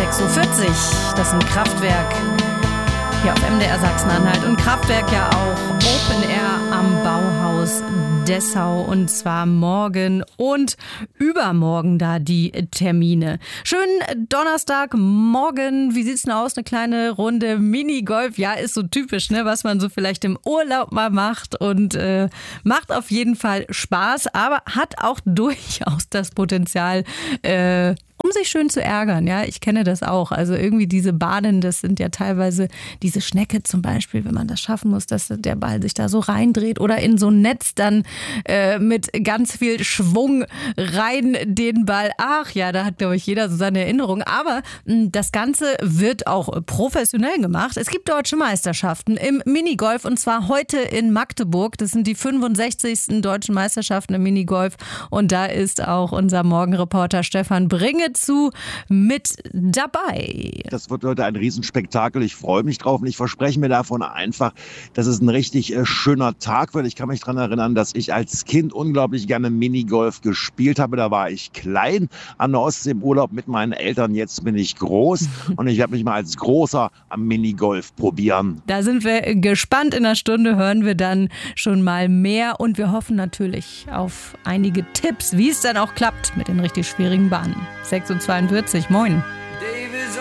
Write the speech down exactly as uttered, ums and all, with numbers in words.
sechs Uhr vierzig. Das ist ein Kraftwerk hier auf M D R Sachsen-Anhalt. Und Kraftwerk ja auch Open Air am Bauhaus Dessau. Und zwar morgen und übermorgen da die Termine. Schönen Donnerstagmorgen. Wie sieht's denn aus? Eine kleine Runde Minigolf. Ja, ist so typisch, ne, was man so vielleicht im Urlaub mal macht. Und äh, macht auf jeden Fall Spaß, aber hat auch durchaus das Potenzial, äh, um sich schön zu ärgern, ja, ich kenne das auch. Also irgendwie diese Bahnen, das sind ja teilweise diese Schnecke zum Beispiel, wenn man das schaffen muss, dass der Ball sich da so reindreht oder in so ein Netz dann äh, mit ganz viel Schwung rein den Ball. Ach ja, da hat, glaube ich, jeder so seine Erinnerung. Aber mh, das Ganze wird auch professionell gemacht. Es gibt deutsche Meisterschaften im Minigolf und zwar heute in Magdeburg. Das sind die fünfundsechzigsten deutschen Meisterschaften im Minigolf und da ist auch unser Morgenreporter Stefan Bringe zu mit dabei. Das wird heute ein Riesenspektakel. Ich freue mich drauf und ich verspreche mir davon einfach, dass es ein richtig äh, schöner Tag wird. Ich kann mich daran erinnern, dass ich als Kind unglaublich gerne Minigolf gespielt habe. Da war ich klein an der Ostsee im Urlaub mit meinen Eltern. Jetzt bin ich groß und ich werde mich mal als Großer am Minigolf probieren. Da sind wir gespannt. In einer Stunde hören wir dann schon mal mehr und wir hoffen natürlich auf einige Tipps, wie es dann auch klappt mit den richtig schwierigen Bahnen. sechs Uhr zweiundvierzig, moin.